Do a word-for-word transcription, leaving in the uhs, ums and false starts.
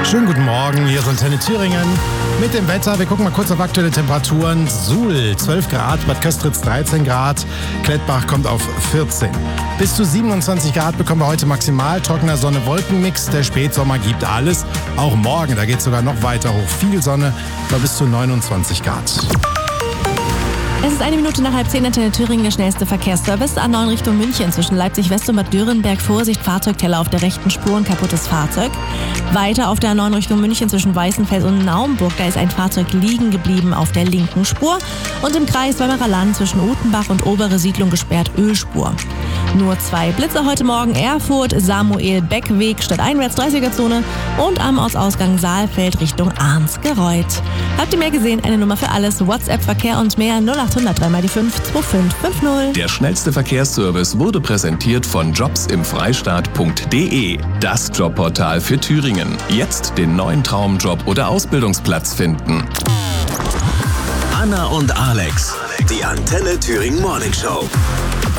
Schönen guten Morgen, hier ist Antenne Thüringen mit dem Wetter. Wir gucken mal kurz auf aktuelle Temperaturen. Suhl zwölf Grad, Bad Köstritz dreizehn Grad, Klettbach kommt auf vierzehn. Bis zu siebenundzwanzig Grad bekommen wir heute maximal. Trockener Sonne-Wolkenmix, der Spätsommer gibt alles. Auch morgen, da geht es sogar noch weiter hoch. Viel Sonne bei bis zu neunundzwanzig Grad. Es ist eine Minute nach halb zehn, Antenne Thüringen, der schnellste Verkehrsservice. A neun Richtung München zwischen Leipzig West und Bad Dürrenberg. Vorsicht, Fahrzeugteller auf der rechten Spur, ein kaputtes Fahrzeug. Weiter auf der A neun Richtung München zwischen Weißenfels und Naumburg. Da ist ein Fahrzeug liegen geblieben auf der linken Spur. Und im Kreis Weimarer Land zwischen Utenbach und Obere Siedlung gesperrt, Ölspur. Nur zwei Blitze heute Morgen. Erfurt, Samuel-Beck-Weg stadteinwärts, dreißiger-Zone. Und am Ortsausgang Saalfeld Richtung Arnsgereuth. Habt ihr mehr gesehen? Eine Nummer für alles. WhatsApp, Verkehr und mehr. null acht hundert drei mal die fünf zwei fünf fünf null. Der schnellste Verkehrsservice wurde präsentiert von jobs im Freistaat punkt de. Das Jobportal für Thüringen. Jetzt den neuen Traumjob oder Ausbildungsplatz finden. Anna und Alex, die Antenne Thüringen Morning Show.